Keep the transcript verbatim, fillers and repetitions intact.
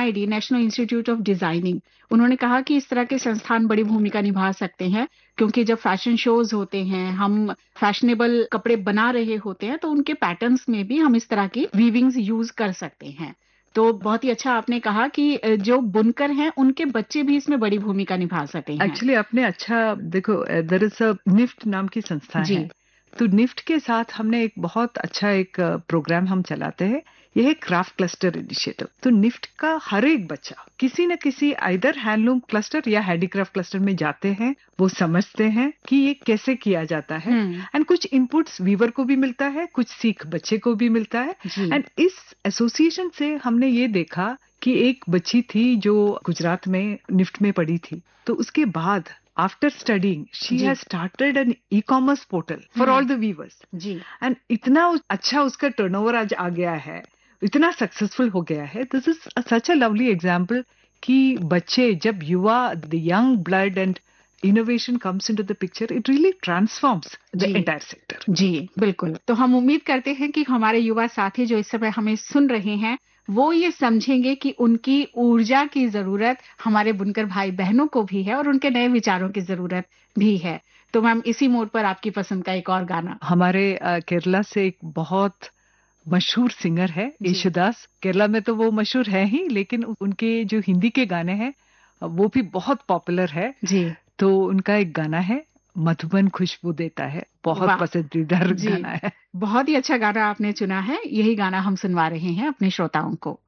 I D, national institute of designing, उन्होंने कहा कि इस तरह के संस्थान बड़ी भूमिका निभा सकते हैं, क्योंकि जब फैशन शोज होते हैं, हम फैशनेबल कपड़े बना रहे होते हैं, तो उनके पैटर्न्स में भी हम इस तरह की वीविंग्स यूज कर सकते हैं। तो बहुत ही अच्छा आपने कहा कि जो बुनकर हैं उनके बच्चे भी इसमें बड़ी भूमिका निभा सके हैं। एक्चुअली आपने अच्छा देखो, देयर इज अ निफ्ट नाम की संस्था जी। है, तो निफ्ट के साथ हमने एक बहुत अच्छा एक प्रोग्राम हम चलाते हैं, यह है क्राफ्ट क्लस्टर इनिशिएटिव। तो निफ्ट का हर एक बच्चा किसी न किसी आइदर हैंडलूम क्लस्टर या हैंडीक्राफ्ट क्लस्टर में जाते हैं, वो समझते हैं कि ये कैसे किया जाता है, एंड कुछ इनपुट्स वीवर को भी मिलता है, कुछ सीख बच्चे को भी मिलता है। एंड इस एसोसिएशन से हमने ये देखा कि एक बच्ची थी जो गुजरात में निफ्ट में पढ़ी थी, तो उसके बाद after studying she has started N e commerce portal for all the viewers ji, and इतना अच्छा उसका टर्नओवर आज आ गया है, इतना सक्सेसफुल हो गया है। This is such a lovely example कि बच्चे जब युवा, the young blood and innovation comes into the picture, it really transforms the entire sector. जी बिल्कुल। तो हम उम्मीद करते हैं कि हमारे युवा साथी जो इस समय हमें सुन रहे हैं, वो ये समझेंगे कि उनकी ऊर्जा की जरूरत हमारे बुनकर भाई बहनों को भी है और उनके नए विचारों की जरूरत भी है। तो मैम, इसी मोड पर आपकी पसंद का एक और गाना। हमारे केरला से एक बहुत मशहूर सिंगर है येशुदास, केरला में तो वो मशहूर है ही, लेकिन उनके जो हिंदी के गाने हैं वो भी बहुत पॉपुलर है जी। तो उनका एक गाना है मधुबन खुशबू देता है, बहुत पसंदीदा गाना है। बहुत ही अच्छा गाना आपने चुना है, यही गाना हम सुनवा रहे हैं अपने श्रोताओं को।